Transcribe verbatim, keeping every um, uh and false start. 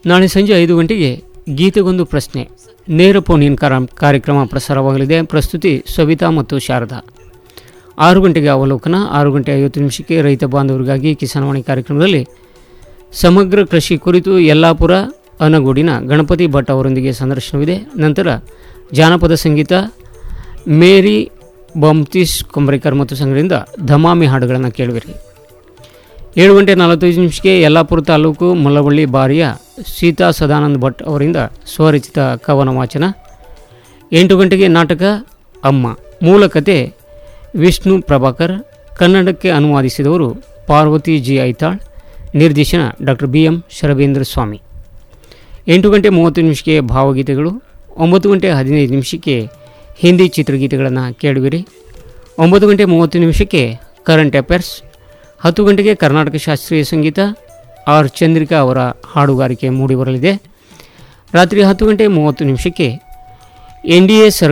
ನಾಳೆ ಸಂಜೆ ಐದು ಗಂಟೆಗೆ ಗೀತೆಗೊಂದು ಪ್ರಶ್ನೆ ನೇರ ಫೋನ್ ಕಾರ್ಯಕ್ರಮ ಪ್ರಸಾರವಾಗಲಿದೆ. ಪ್ರಸ್ತುತಿ ಸವಿತಾ ಮತ್ತು ಶಾರದಾ. ಆರು ಗಂಟೆಗೆ ಅವಲೋಕನ, ಆರು ಗಂಟೆ ಐವತ್ತು ನಿಮಿಷಕ್ಕೆ ರೈತ ಬಾಂಧವರಿಗಾಗಿ ಕಿಸಾನವಾಣಿ ಕಾರ್ಯಕ್ರಮದಲ್ಲಿ ಸಮಗ್ರ ಕೃಷಿ ಕುರಿತು ಯಲ್ಲಾಪುರ ಅನಗೋಡಿನ ಗಣಪತಿ ಭಟ್ ಅವರೊಂದಿಗೆ ಸಂದರ್ಶನವಿದೆ. ನಂತರ ಜಾನಪದ ಸಂಗೀತ ಮೇರಿ ಬಾಮ್ತೀಸ್ ಕೊಂಬ್ರೇಕರ್ ಮತ್ತು ಸಂಘದಿಂದ ಧಮಾಮಿ ಹಾಡುಗಳನ್ನು ಕೇಳುವಿರಿ. ಏಳು ಗಂಟೆ ನಲವತ್ತೈದು ನಿಮಿಷಕ್ಕೆ ಯಲ್ಲಾಪುರ ತಾಲೂಕು ಮುಲ್ಲವಳ್ಳಿ ಬಾರಿಯ ಸೀತಾ ಸದಾನಂದ ಭಟ್ ಅವರಿಂದ ಸ್ವರಚಿತ ಕವನ ವಾಚನ. ಎಂಟು ಗಂಟೆಗೆ ನಾಟಕ ಅಮ್ಮ, ಮೂಲ ಕತೆ ವಿಷ್ಣು ಪ್ರಭಾಕರ್, ಕನ್ನಡಕ್ಕೆ ಅನುವಾದಿಸಿದವರು ಪಾರ್ವತಿ ಜಿ ಐತಾಳ್, ನಿರ್ದೇಶನ ಡಾಕ್ಟರ್ ಬಿ ಎಂ ಶರಬೇಂದ್ರ ಸ್ವಾಮಿ. ಎಂಟು ಗಂಟೆ ಮೂವತ್ತು ನಿಮಿಷಕ್ಕೆ ಭಾವಗೀತೆಗಳು. ಒಂಬತ್ತು ಗಂಟೆ ಹದಿನೈದು ನಿಮಿಷಕ್ಕೆ ಹಿಂದಿ ಚಿತ್ರಗೀತೆಗಳನ್ನು ಕೇಳುವಿರಿ. ಒಂಬತ್ತು ಗಂಟೆ ಮೂವತ್ತು ನಿಮಿಷಕ್ಕೆ ಕರೆಂಟ್ ಅಫೇರ್ಸ್. ಹತ್ತು ಗಂಟೆಗೆ ಕರ್ನಾಟಕ ಶಾಸ್ತ್ರೀಯ ಸಂಗೀತ ಆರ್ ಚಂದ್ರಿಕಾ ಅವರ ಹಾಡುಗಾರಿಕೆ ಮೂಡಿಬರಲಿದೆ. ರಾತ್ರಿ ಹತ್ತು ಗಂಟೆ ಮೂವತ್ತು ನಿಮಿಷಕ್ಕೆ ಎನ್ ಡಿ ಎ ಸರ್ಕಾರ